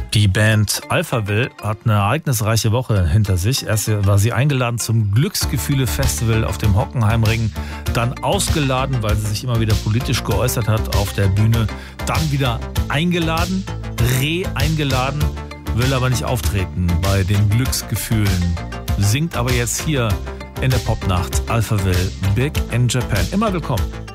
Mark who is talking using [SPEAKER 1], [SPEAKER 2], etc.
[SPEAKER 1] Die Band Alphaville hat eine ereignisreiche Woche hinter sich. Erst war sie eingeladen zum Glücksgefühle-Festival auf dem Hockenheimring, dann ausgeladen, weil sie sich immer wieder politisch geäußert hat auf der Bühne, dann wieder eingeladen, eingeladen, will aber nicht auftreten bei den Glücksgefühlen. Singt aber jetzt hier in der Popnacht Alphaville Big in Japan. Immer willkommen.